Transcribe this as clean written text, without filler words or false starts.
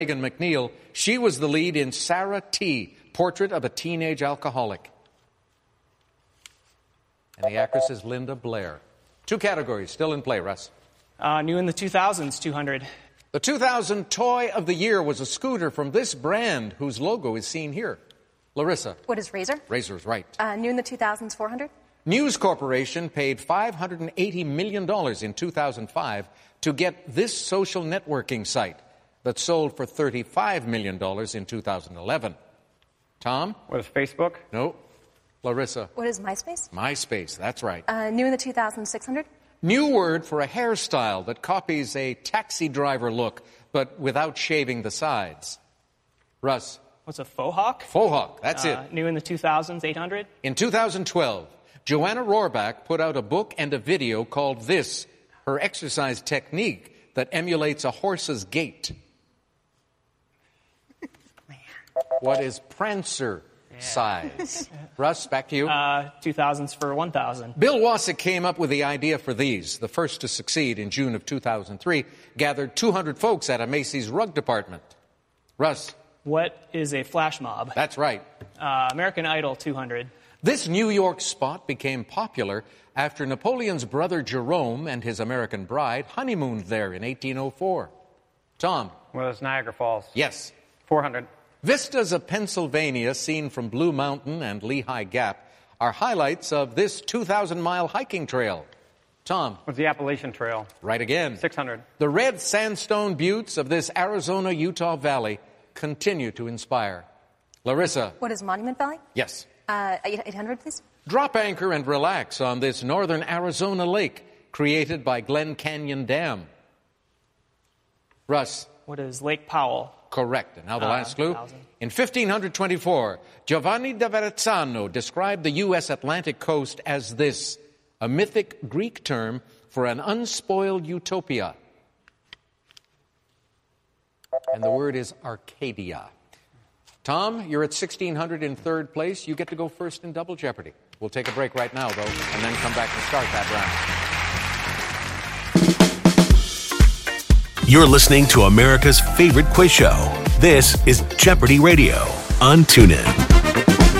Megan McNeil. She was the lead in Sarah T., Portrait of a Teenage Alcoholic. And the actress is Linda Blair. 2 categories still in play, Russ. New in the 2000s, 200. The 2000 Toy of the Year was a scooter from this brand whose logo is seen here. Larissa. What is Razor? Razor's right. New in the 2000s, 400. News Corporation paid $580 million in 2005 to get this social networking site that sold for $35 million in 2011. Tom? What is Facebook? No. Larissa? What is MySpace? MySpace, that's right. New in the 2000s, 600. New word for a hairstyle that copies a taxi driver look, but without shaving the sides. Russ? What's a faux hawk? Faux hawk, that's it. New in the 2000s, 800. In 2012, Joanna Rohrbach put out a book and a video called This, her exercise technique that emulates a horse's gait. What is Prancer size? Russ, back to you. 2000s for 1,000. Bill Wasik came up with the idea for these. The first to succeed in June of 2003 gathered 200 folks at a Macy's rug department. Russ? What is a flash mob? That's right. American Idol, 200. This New York spot became popular after Napoleon's brother Jerome and his American bride honeymooned there in 1804. Tom? What is Niagara Falls? Yes. 400. Vistas of Pennsylvania seen from Blue Mountain and Lehigh Gap are highlights of this 2,000-mile hiking trail. Tom? What's the Appalachian Trail? Right again. 600. The red sandstone buttes of this Arizona-Utah valley continue to inspire. Larissa? What is Monument Valley? Yes. 800, please. Drop anchor and relax on this northern Arizona lake created by Glen Canyon Dam. Russ? What is Lake Powell? Correct. And now the last clue. 1,000. In 1524, Giovanni da Verrazzano described the U.S. Atlantic coast as this, a mythic Greek term for an unspoiled utopia. And the word is Arcadia. Tom, you're at 1,600 in third place. You get to go first in Double Jeopardy. We'll take a break right now, though, and then come back and start that round. You're listening to America's favorite quiz show. This is Jeopardy Radio on TuneIn.